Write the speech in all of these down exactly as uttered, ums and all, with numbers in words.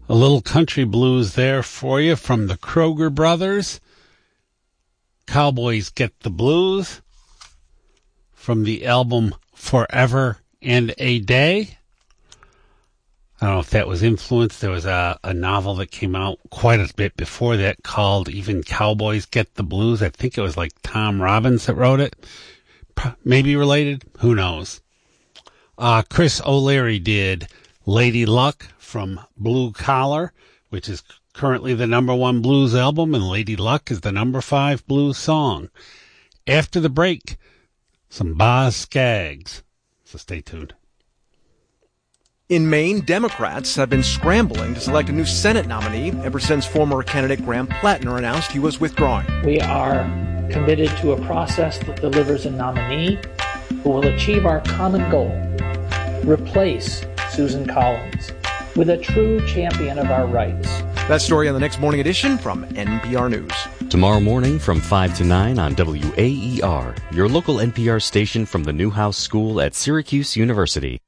A little country blues there for you from the Kroger Brothers. Cowboys Get the Blues from the album Forever and a Day. I don't know if that was influenced. There was a, a novel that came out quite a bit before that called Even Cowboys Get the Blues. I think it was like Tom Robbins that wrote it. Maybe related. Who knows? Uh, Chris O'Leary did Lady Luck from Blue Collar, which is currently the number one blues album, and Lady Luck is the number five blues song. After the break, some Boz Scaggs. So stay tuned. In Maine, Democrats have been scrambling to select a new Senate nominee ever since former candidate Graham Plattner announced he was withdrawing. We are committed to a process that delivers a nominee who will achieve our common goal, replace Susan Collins with a true champion of our rights. That story on the next morning edition from N P R News. Tomorrow morning from five to nine on W A E R, your local N P R station from the Newhouse School at Syracuse University.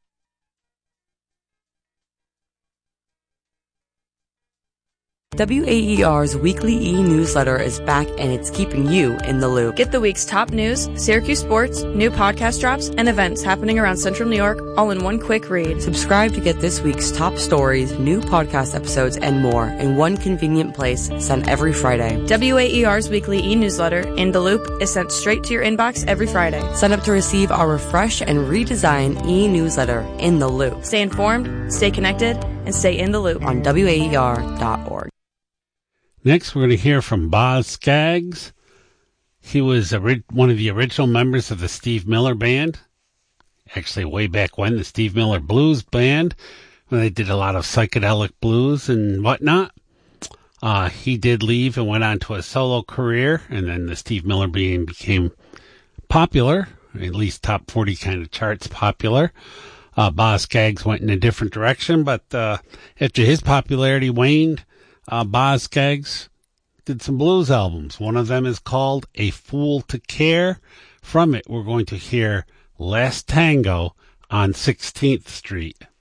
W A E R's weekly e-newsletter is back, and it's keeping you in the loop. Get the week's top news, Syracuse sports, new podcast drops, and events happening around Central New York all in one quick read. Subscribe to get this week's top stories, new podcast episodes, and more in one convenient place, sent every Friday. W A E R's weekly e-newsletter, In the Loop, is sent straight to your inbox every Friday. Sign up to receive our refreshed and redesigned e-newsletter, In the Loop. Stay informed, stay connected, and stay in the loop on W A E R dot org. Next, we're going to hear from Boz Scaggs. He was ori- one of the original members of the Steve Miller Band. Actually, way back when, the Steve Miller Blues Band, when they did a lot of psychedelic blues and whatnot. Uh, he did leave and went on to a solo career, and then the Steve Miller Band became popular, at least top forty kind of charts popular. Uh, Boz Scaggs went in a different direction, but uh, after his popularity waned, Uh, Boz Scaggs did some blues albums. One of them is called A Fool to Care. From it, we're going to hear Last Tango on sixteenth Street.